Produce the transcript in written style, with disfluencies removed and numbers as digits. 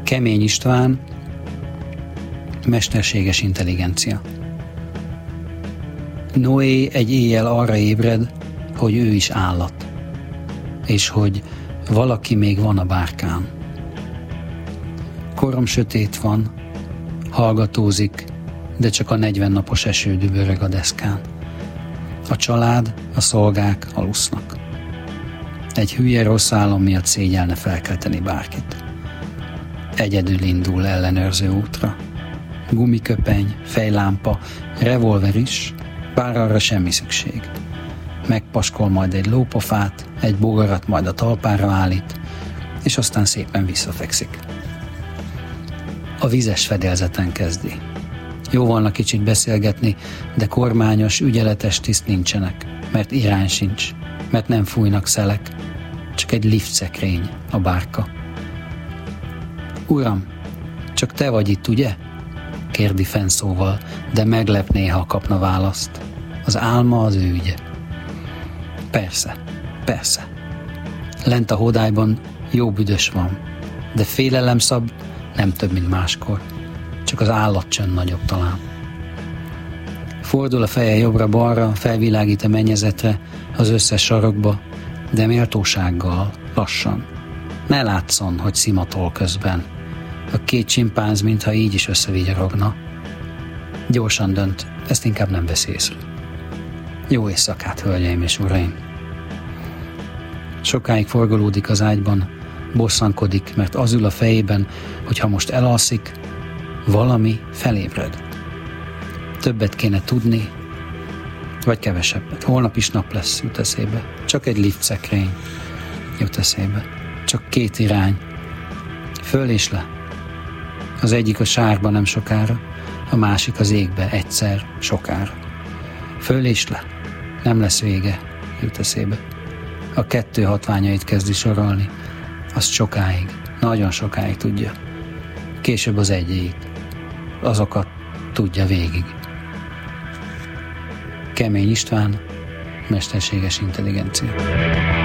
Kemény István, mesterséges intelligencia. Noé egy éjjel arra ébred, hogy ő is állat, és hogy valaki még van a bárkán. Korom sötét van, hallgatózik, de csak a 40 napos eső dübörög a deszkán. A család, a szolgák alusznak. Egy hülye rossz álom miatt szégyelne felkelteni bárkit. Egyedül indul ellenőrző útra. Gumiköpeny, fejlámpa, revolver is, bár arra semmi szükség. Megpaskol majd egy lópofát, egy bogarat majd a talpára állít, és aztán szépen visszafekszik. A vizes fedélzeten kezdi. Jó volna kicsit beszélgetni, de kormányos, ügyeletes tiszt nincsenek, mert irány sincs, mert nem fújnak szelek, csak egy liftszekrény a bárka. Uram, csak te vagy itt, ugye? Kérdi fennszóval, de meglepné, ha kapna választ. Az álma az ő ügye. Persze, persze. Lent a hodályban jó büdös van, de félelem szab nem több, mint máskor. Csak az állatcsönd nagyobb talán. Fordul a feje jobbra-balra, felvilágít a mennyezetre, az összes sarokba, de méltósággal, lassan. Ne látszon, hogy szimatol közben. A két csimpánz, mintha így is összevigyorogna. Gyorsan dönt, ezt inkább nem vesz észre. Jó éjszakát, hölgyeim és uraim! Sokáig forgolódik az ágyban, bosszankodik, mert az ül a fejében, hogy ha most elalszik, valami felébred. Többet kéne tudni, vagy kevesebbet. Holnap is nap lesz, jut eszébe. Csak egy liftszekrény jut eszébe. Csak két irány. Föl és le. Az egyik a sárba nem sokára, a másik az égbe egyszer sokára. Föl és le. Nem lesz vége, jut eszébe. A kettő hatványait kezdi sorolni. Azt sokáig, nagyon sokáig tudja. Később az egyéig. Azokat tudja végig. Kemény István, mesterséges intelligencia.